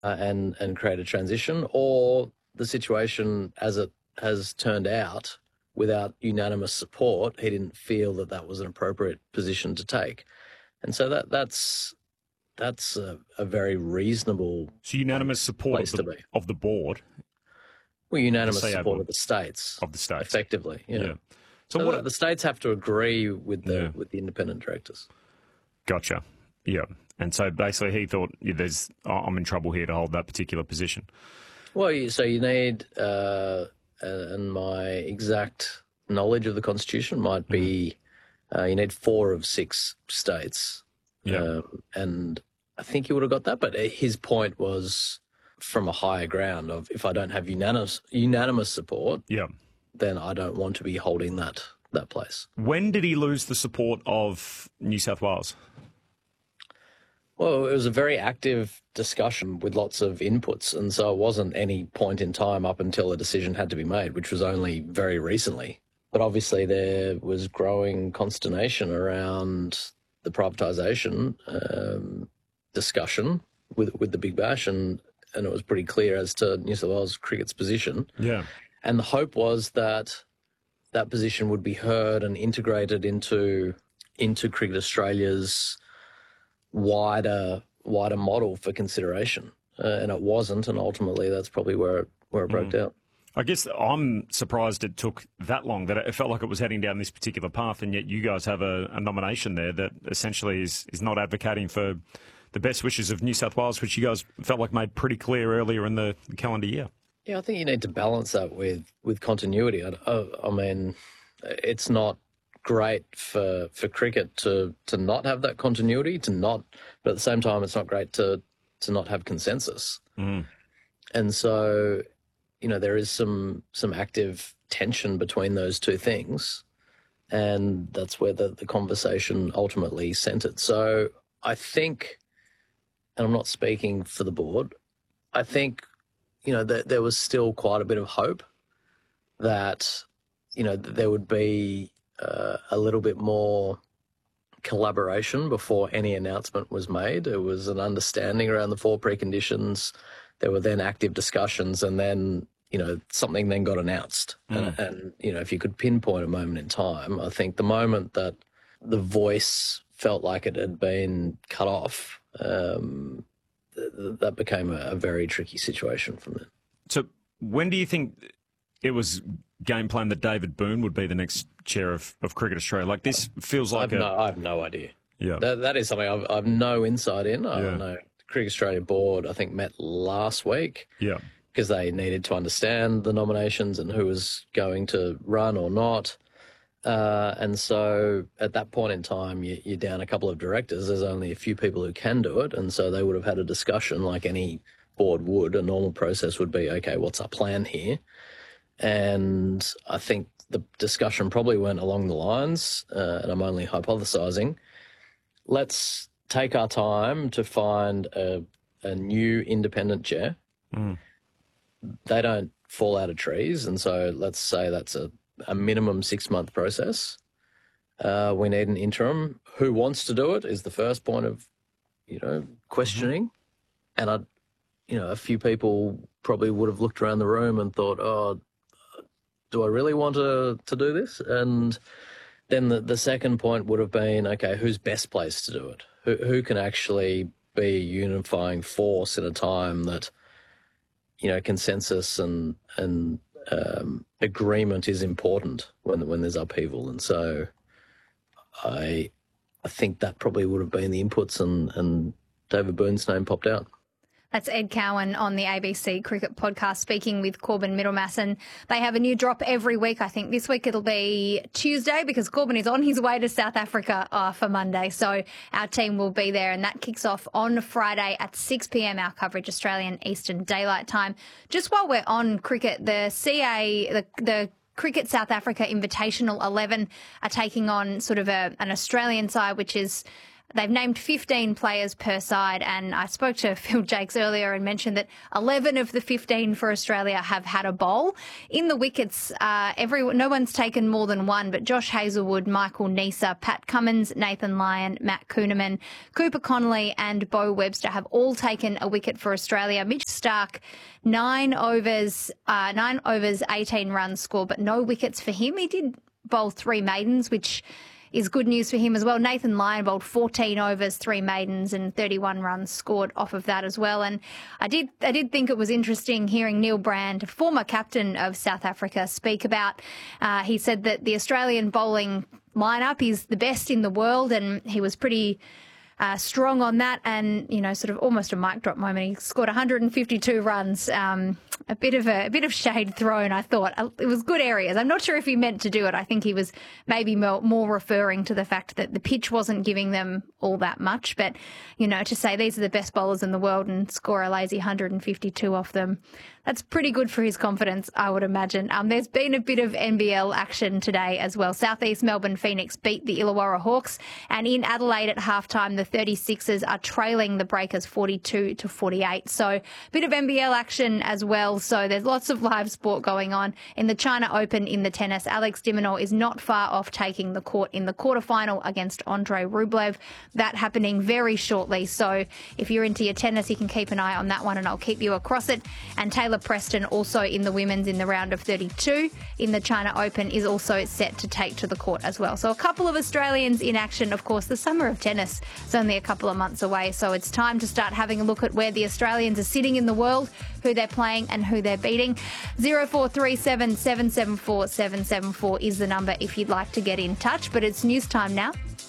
and create a transition, or the situation as it has turned out, without unanimous support, he didn't feel that that was an appropriate position to take. And so that's a very reasonable unanimous support place to be. of the board. Well, unanimous support of the states. Of the states. Effectively, yeah. So what, the states have to agree with the independent directors. Gotcha. Yeah. And so basically he thought, I'm in trouble here to hold that particular position. Well, so you need, and my exact knowledge of the Constitution might be, you need 4 of 6 states. Yeah. And I think he would have got that, but his point was from a higher ground of, if I don't have unanimous support, then I don't want to be holding that place. When did he lose the support of New South Wales? Well, it was a very active discussion with lots of inputs, and so it wasn't any point in time up until a decision had to be made, which was only very recently. But obviously there was growing consternation around the privatisation discussion with the Big Bash, and it was pretty clear as to New South Wales Cricket's position. Yeah. And the hope was that that position would be heard and integrated into Cricket Australia's wider model for consideration, and it wasn't, and ultimately that's probably where it broke down. I guess I'm surprised it took that long, that it felt like it was heading down this particular path, and yet you guys have a nomination there that essentially is not advocating for the best wishes of New South Wales, which you guys felt like made pretty clear earlier in the calendar year. Yeah, I think you need to balance that with continuity. I mean, it's not great for cricket to not have that continuity, but at the same time, it's not great to not have consensus. And so, there is some active tension between those two things, and that's where the conversation ultimately centred. So I think, and I'm not speaking for the board, I think, that there was still quite a bit of hope that, that there would be a little bit more collaboration before any announcement was made. It was an understanding around the 4 preconditions. There were then active discussions, and then, something then got announced. And, if you could pinpoint a moment in time, I think the moment that the voice felt like it had been cut off, that became a very tricky situation from there. So when do you think it was game plan that David Boone would be the next chair of Cricket Australia? Like, this feels like I have no idea. Yeah. That is something I've no insight in. I don't know. The Cricket Australia board, I think, met last week. Yeah. Because they needed to understand the nominations and who was going to run or not. And so at that point in time, you're down a couple of directors. There's only a few people who can do it. And so they would have had a discussion like any board would. A normal process would be, okay, what's our plan here? And I think the discussion probably went along the lines, and I'm only hypothesising, let's take our time to find a new independent chair. They don't fall out of trees, and so let's say that's a minimum 6-month process. We need an interim. Who wants to do it is the first point of, questioning. And a few people probably would have looked around the room and thought, oh, do I really want to do this? And then the second point would have been, okay, who's best placed to do it? Who can actually be a unifying force in a time that, consensus and agreement is important when there's upheaval. And so I think that probably would have been the inputs, and David Boone's name popped out. That's Ed Cowan on the ABC Cricket Podcast speaking with Corbin Middlemass, and they have a new drop every week. I think this week it'll be Tuesday because Corbin is on his way to South Africa for Monday. So our team will be there, and that kicks off on Friday at 6 p.m, our coverage, Australian Eastern Daylight Time. Just while we're on cricket, the Cricket South Africa Invitational 11 are taking on sort of an Australian side, which is They've named 15 players per side, and I spoke to Phil Jakes earlier and mentioned that 11 of the 15 for Australia have had a bowl. In the wickets, no one's taken more than one, but Josh Hazlewood, Michael Neser, Pat Cummins, Nathan Lyon, Matt Kuhnemann, Cooper Connolly and Beau Webster have all taken a wicket for Australia. Mitch Starc, 9 overs, 18 runs scored, but no wickets for him. He did bowl 3 maidens, which is good news for him as well. Nathan Lyon bowled 14 overs, 3 maidens and 31 runs scored off of that as well. And I did think it was interesting hearing Neil Brand, former captain of South Africa, speak about, he said that the Australian bowling lineup is the best in the world, and he was pretty strong on that, and sort of almost a mic drop moment. He scored 152 runs. A bit of shade thrown, I thought. It was good areas. I'm not sure if he meant to do it. I think he was maybe more referring to the fact that the pitch wasn't giving them all that much. But, to say these are the best bowlers in the world and score a lazy 152 off them, that's pretty good for his confidence, I would imagine. There's been a bit of NBL action today as well. Southeast Melbourne Phoenix beat the Illawarra Hawks, and in Adelaide at halftime, the 36ers are trailing the Breakers 42-48. So a bit of NBL action as well. So there's lots of live sport going on. In the China Open in the tennis, Alex de Minaur is not far off taking the court in the quarterfinal against Andrei Rublev. That happening very shortly. So if you're into your tennis, you can keep an eye on that one, and I'll keep you across it. And Taylor Preston, also in the women's in the round of 32 in the China Open, is also set to take to the court as well. So a couple of Australians in action. Of course, the summer of tennis is only a couple of months away, so it's time to start having a look at where the Australians are sitting in the world, who they're playing and who they're beating. 0437 774 774 is the number if you'd like to get in touch. But it's news time now.